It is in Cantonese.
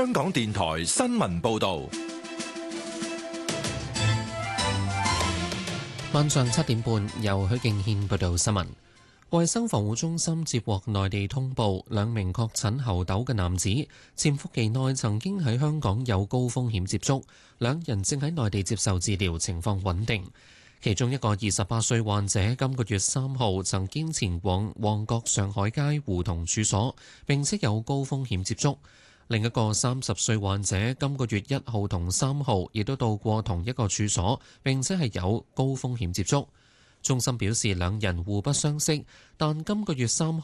香港電台新聞報道。 晚上7點半，由許敬軒報道新聞。衛生防護中心接獲內地通報，2名確診猴痘嘅男子潛伏期內曾經喺香港有高風險接觸，2人正喺內地接受治療，情況穩定。其中一個28歲患者今個月3號曾經前往旺角上海街胡同處所，並且有高風險接觸。另一個30歲患者今個月1號同3號亦都到過同一個處所，並且係有高風險接觸。中心表示2人互不相識，但今個月3